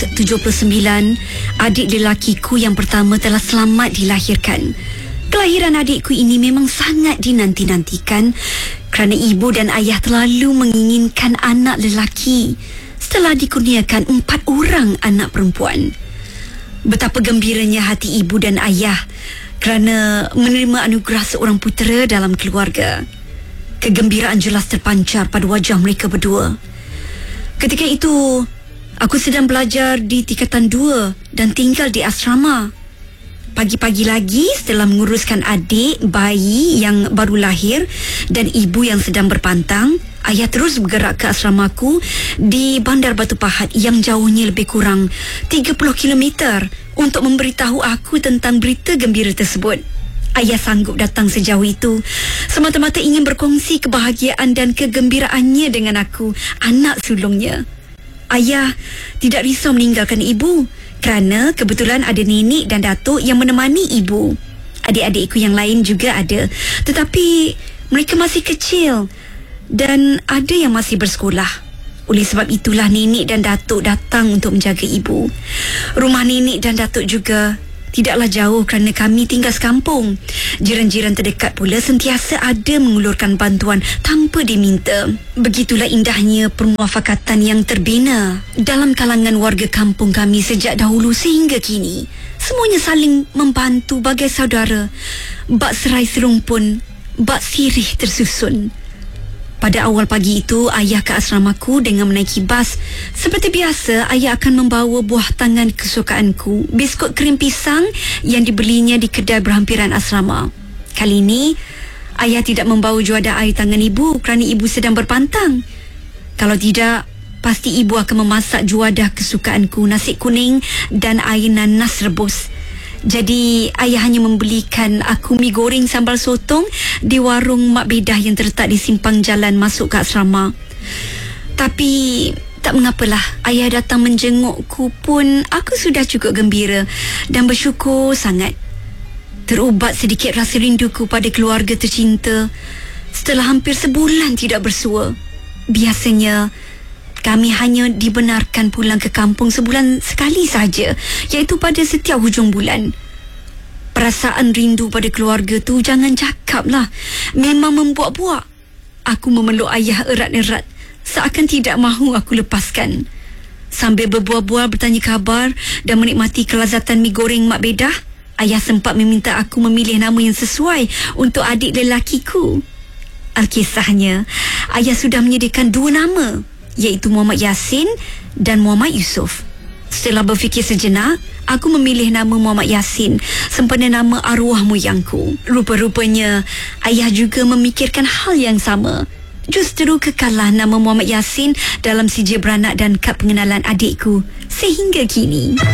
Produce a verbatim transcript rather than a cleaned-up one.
tujuh puluh sembilan, adik lelakiku yang pertama telah selamat dilahirkan. Kelahiran adikku ini memang sangat dinanti-nantikan kerana ibu dan ayah terlalu menginginkan anak lelaki setelah dikurniakan empat orang anak perempuan. Betapa gembiranya hati ibu dan ayah kerana menerima anugerah seorang putera dalam keluarga. Kegembiraan jelas terpancar pada wajah mereka berdua. Ketika itu, aku sedang belajar di tingkatan dua dan tinggal di asrama. Pagi-pagi lagi setelah menguruskan adik bayi yang baru lahir dan ibu yang sedang berpantang, ayah terus bergerak ke asramaku di Bandar Batu Pahat yang jauhnya lebih kurang tiga puluh kilometer untuk memberitahu aku tentang berita gembira tersebut. Ayah sanggup datang sejauh itu semata-mata ingin berkongsi kebahagiaan dan kegembiraannya dengan aku, anak sulungnya. Ayah tidak risau meninggalkan ibu kerana kebetulan ada nenek dan datuk yang menemani ibu. Adik-adikku yang lain juga ada, tetapi mereka masih kecil dan ada yang masih bersekolah. Oleh sebab itulah nenek dan datuk datang untuk menjaga ibu. Rumah nenek dan datuk juga tidaklah jauh kerana kami tinggal sekampung. Jiran-jiran terdekat pula sentiasa ada mengulurkan bantuan tanpa diminta. Begitulah indahnya permuafakatan yang terbina dalam kalangan warga kampung kami sejak dahulu sehingga kini. Semuanya saling membantu bagai saudara. Bak serai serumpun, bak sirih tersusun. Pada awal pagi itu, ayah ke asramaku dengan menaiki bas. Seperti biasa, ayah akan membawa buah tangan kesukaanku, biskut krim pisang yang dibelinya di kedai berhampiran asrama. Kali ini, ayah tidak membawa juadah air tangan ibu kerana ibu sedang berpantang. Kalau tidak, pasti ibu akan memasak juadah kesukaanku, nasi kuning dan air nanas rebus. Jadi ayah hanya membelikan aku mi goreng sambal sotong di warung Mak Bedah yang terletak di simpang jalan masuk ke asrama. Tapi tak mengapalah, ayah datang menjengukku pun aku sudah cukup gembira dan bersyukur sangat. Terubat sedikit rasa rinduku pada keluarga tercinta setelah hampir sebulan tidak bersua. Biasanya kami hanya dibenarkan pulang ke kampung sebulan sekali saja, iaitu pada setiap hujung bulan. Perasaan rindu pada keluarga tu jangan cakaplah, memang membuak-buak. Aku memeluk ayah erat-erat, seakan tidak mahu aku lepaskan. Sambil berbual-bual bertanya khabar dan menikmati kelazatan mi goreng Mak Bedah, ayah sempat meminta aku memilih nama yang sesuai untuk adik lelakiku. Alkisahnya, ayah sudah menyediakan dua nama, iaitu Muhammad Yasin dan Muhammad Yusof. Setelah berfikir sejenak, aku memilih nama Muhammad Yasin sempena nama arwah moyangku. Rupa-rupanya ayah juga memikirkan hal yang sama. Justru kekallah nama Muhammad Yasin dalam sijil beranak dan kad pengenalan adikku sehingga kini.